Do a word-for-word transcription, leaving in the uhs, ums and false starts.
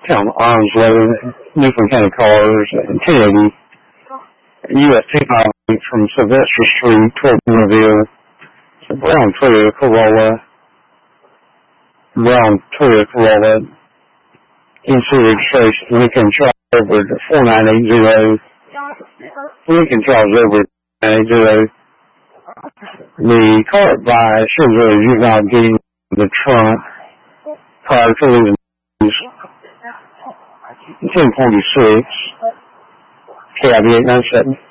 kind of arms loaded, different kind of cars, and ten eighty. U S ten from Sylvester Street toward Boonville. It's a brown Toyota Corolla. Brown Toyota Corolla. Insured registration. Lincoln Charles over four nine eight zero. Lincoln Charles over four nine eight zero. The car by shows a juvenile getting the trunk prior to losing ten forty-six. K I B eight nine seven.